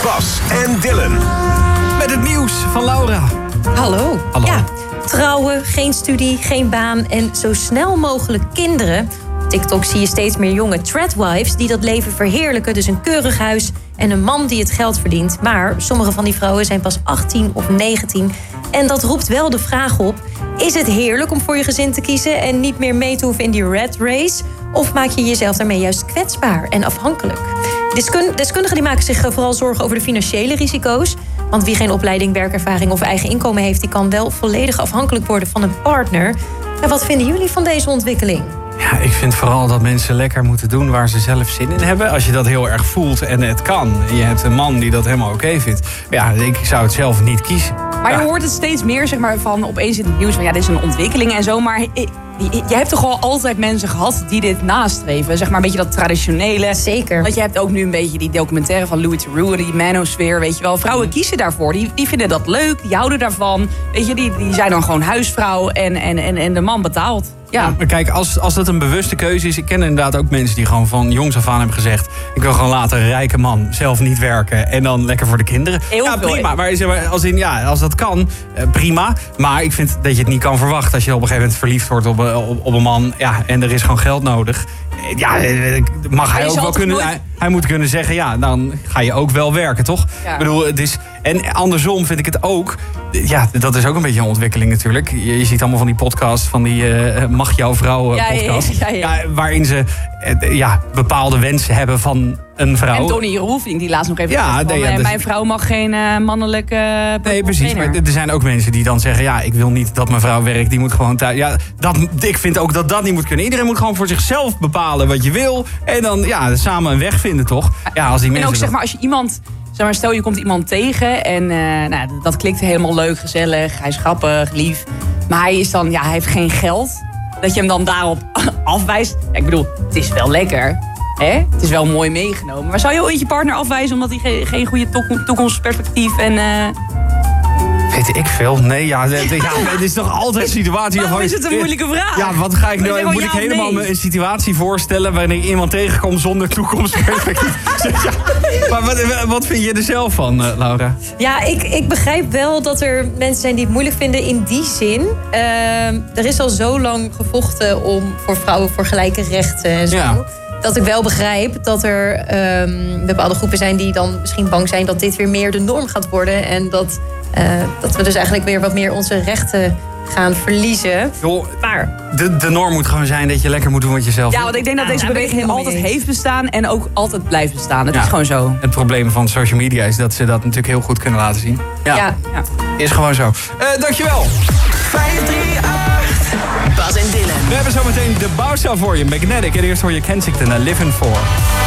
Bas en Dylan. Met het nieuws van Laura. Hallo. Hallo. Ja, trouwen, geen studie, geen baan en zo snel mogelijk kinderen. Op TikTok zie je steeds meer jonge tradwives die dat leven verheerlijken. Dus een keurig huis en een man die het geld verdient. Maar sommige van die vrouwen zijn pas 18 of 19. En dat roept wel de vraag op: is het heerlijk om voor je gezin te kiezen en niet meer mee te hoeven in die rat race? Of maak je jezelf daarmee juist kwetsbaar en afhankelijk? Deskundigen die maken zich vooral zorgen over de financiële risico's. Want wie geen opleiding, werkervaring of eigen inkomen heeft, die kan wel volledig afhankelijk worden van een partner. En wat vinden jullie van deze ontwikkeling? Ja, ik vind vooral dat mensen lekker moeten doen waar ze zelf zin in hebben. Als je dat heel erg voelt en het kan. En je hebt een man die dat helemaal oké vindt. Ja, ik zou het zelf niet kiezen. Maar je hoort het steeds meer, zeg maar, van opeens in het nieuws van ja, dit is een ontwikkeling en zo. Maar je hebt toch al altijd mensen gehad die dit nastreven. Zeg maar een beetje dat traditionele. Zeker. Want je hebt ook nu een beetje die documentaire van Louis Theroux, die manosphere, weet je wel. Vrouwen kiezen daarvoor. Die vinden dat leuk, die houden daarvan. Weet je, die zijn dan gewoon huisvrouw en de man betaalt. Ja. Maar kijk, als dat een bewuste keuze is... Ik ken inderdaad ook mensen die gewoon van jongs af aan hebben gezegd... ik wil gewoon later een rijke man, zelf niet werken... en dan lekker voor de kinderen. Heel ja, veel. prima. Maar als dat kan, prima. Maar ik vind dat je het niet kan verwachten... als je op een gegeven moment verliefd wordt op een man... ja, en er is gewoon geld nodig... Ja, mag hij ook wel kunnen... Hij moet kunnen zeggen, ja, dan ga je ook wel werken, toch? Ja. Ik bedoel, het is... En andersom vind ik het ook... Ja, dat is ook een beetje een ontwikkeling natuurlijk. Je ziet allemaal van die podcasts, van die Mag Jouw Vrouw podcast. Ja. Waarin ze bepaalde wensen hebben van een vrouw. En Tony Roelvink, die laatst nog even dus... mijn vrouw mag geen mannelijke... Nee, precies. Maar er zijn ook mensen die dan zeggen... ja, ik wil niet dat mijn vrouw werkt, die moet gewoon thuis... Ja, ik vind ook dat dat niet moet kunnen. Iedereen moet gewoon voor zichzelf bepalen wat je wil. En dan samen een weg vinden, toch? Ja, als die mensen ook, zeg maar, als je iemand... Zeg maar, stel je komt iemand tegen en dat klikt helemaal leuk, gezellig. Hij is grappig, lief. Maar hij is dan, hij heeft geen geld. Dat je hem dan daarop afwijst. Ja, ik bedoel, het is wel lekker. Hè? Het is wel mooi meegenomen. Maar zou je ooit je partner afwijzen omdat hij geen goede toekomstperspectief en... Weet ik veel? Nee, het is toch altijd een situatie... Waarom is het een moeilijke vraag? Ja, wat ga ik nou... Moet ik helemaal me een situatie voorstellen... waarin ik iemand tegenkom zonder toekomstperspectief? Maar wat vind je er zelf van, Laura? Ja, ik begrijp wel dat er mensen zijn die het moeilijk vinden in die zin. Er is al zo lang gevochten voor vrouwen voor gelijke rechten en zo. Ja. Dat ik wel begrijp dat er bepaalde groepen zijn die dan misschien bang zijn... dat dit weer meer de norm gaat worden. En dat we dus eigenlijk weer wat meer onze rechten gaan verliezen. Joh, maar de norm moet gewoon zijn dat je lekker moet doen wat je zelf doet. Want ik denk dat deze beweging altijd heeft bestaan en ook altijd blijft bestaan. Het is gewoon zo. Het probleem van social media is dat ze dat natuurlijk heel goed kunnen laten zien. Ja. Is gewoon zo. Dankjewel. 538. Bas en Dylan. We hebben zometeen de Bouwstel voor je. Magnetic. En eerst hoor je Kensington en Living For.